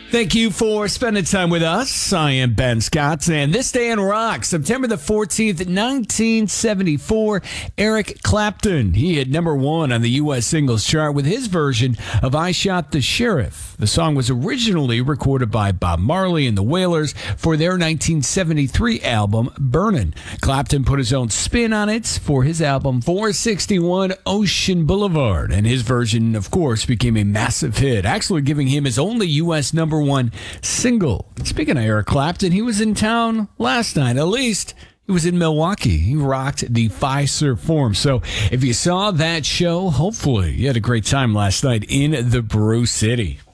Thank you for spending time with us. I am Ben Scott, and this day in rock, September the 14th, 1974, Eric Clapton. He hit number one on the U.S. singles chart with his version of I Shot the Sheriff. The song was originally recorded by Bob Marley and the Wailers for their 1973 album, Burnin'. Clapton put his own spin on it for his album 461 Ocean Boulevard, and his version, of course, became a massive hit, actually giving him his only U.S. number one single. Speaking of Eric Clapton, he was in town last night. At least he was in Milwaukee. He rocked the Fiserv Forum. So if you saw that show, hopefully you had a great time last night in the Brew City.